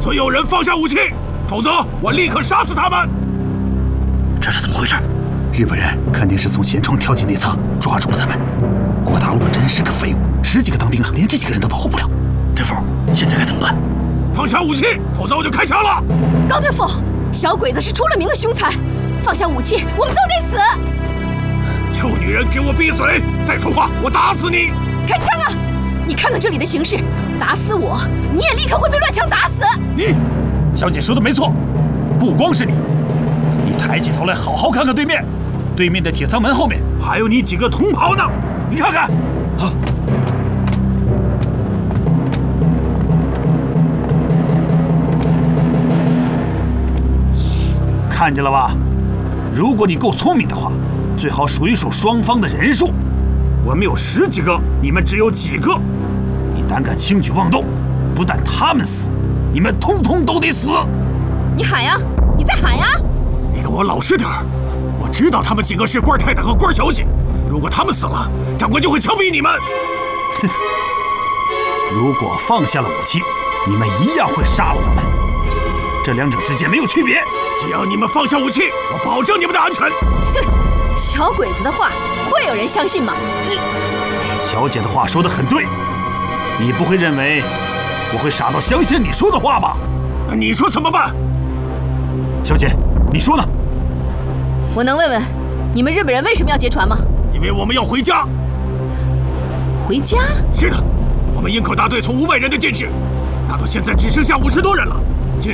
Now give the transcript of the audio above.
所有人放下武器，否则我立刻杀死他们！ 这是怎么回事？ 日本人肯定是从舷窗跳进内侧，抓住了他们。郭大陆真是个废物，10几个当兵了，连这几个人都保护不了。 队副，现在该怎么办？ 放下武器，否则我就开枪了！ 高队副，小鬼子是出了名的凶残，放下武器，我们都得死！ 臭女人，给我闭嘴！再说话，我打死你！ 开枪啊！你看看这里的形势，打死我，你也立刻会被乱枪打死。 你，小姐说的没错，不光是你，你抬起头来好好看看对面，对面的铁舱门后面还有你几个同袍呢，你看看。啊！看见了吧？如果你够聪明的话，最好数一数双方的人数。我们有10几个，你们只有几个。你胆敢轻举妄动，不但他们死，你们通通都得死！ 你喊呀，你再喊呀！ 你给我老实点儿！我知道他们几个是官太太和官小姐，如果他们死了，长官就会枪毙你们。 如果放下了武器，你们一样会杀了我们。这两者之间没有区别。 只要你们放下武器，我保证你们的安全。 哼，小鬼子的话会有人相信吗？ 小姐的话说得很对，你不会认为我会傻到相信你说的话吧？ 那你说怎么办？ 小姐，你说呢？ 我能问问，你们日本人为什么要劫船吗？ 因为我们要回家。 回家？ 是的，我们营口大队从500人的建制，打到现在只剩下50多人了。